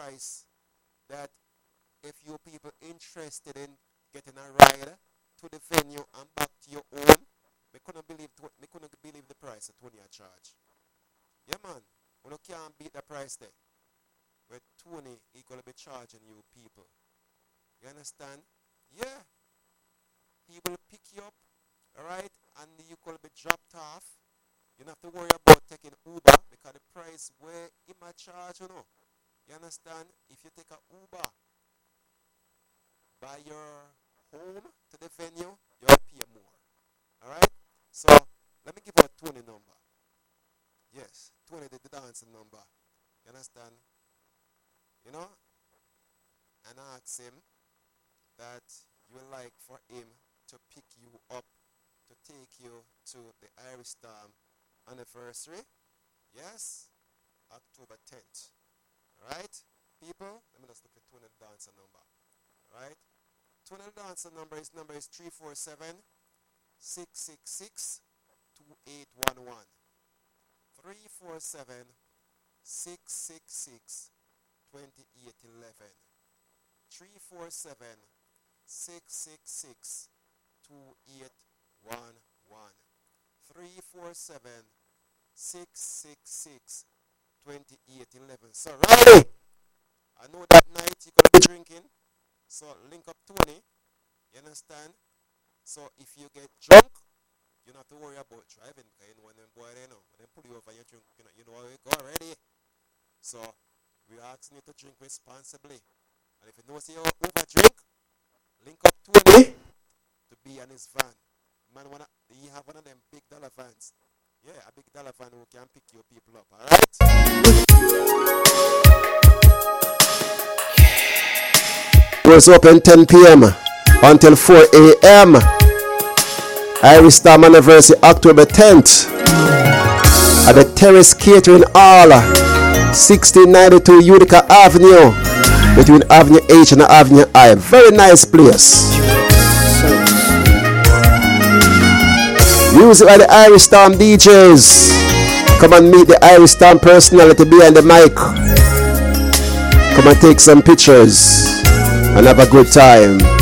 price that if you people interested in getting a ride to the venue and back to your home, me couldn't believe the price that Tony a charge. Yeah, man. We can't beat the price there. Where Tony is going to be charging you people. You understand? Yeah. He will pick you up, alright, and you could be dropped off. You don't have to worry about taking Uber because the price where he might charge, you know. You understand? If you take an Uber by your home to the venue, you'll pay more. Alright? So, let me give out Tony number. Yes, 20 the dancing number. You understand? You know? And ask him that you would like for him to pick you up, to take you to the Irish Storm anniversary. Yes? October 10th. Alright? People, let me just look at Tony the dancer number. Alright? Tony the dancer number is 347 666 2811. 347 666 2811. 347 666 2811. 347 666 2811. So, Riley, I know that night you're going to be drinking. So, link up Tony. You understand? So, if you get drunk, you don't have to worry about driving because you know when them boy they know. When they pull you over you drink, you know how it go already. So we're asking you to drink responsibly. And if you know say you over drink, link up Tony to be on his van. Man he have one of them big dollar vans. Yeah, a big dollar van who can pick your people up, alright? Doors open 10 p.m. until 4 a.m. Irish Storm anniversary October 10th at the Terrace Catering Hall, 1692 Utica Avenue, between Avenue H and Avenue I. Very nice place. Music by the Irish Storm DJs. Come and meet the Irish Storm personality behind the mic. Come and take some pictures and have a good time.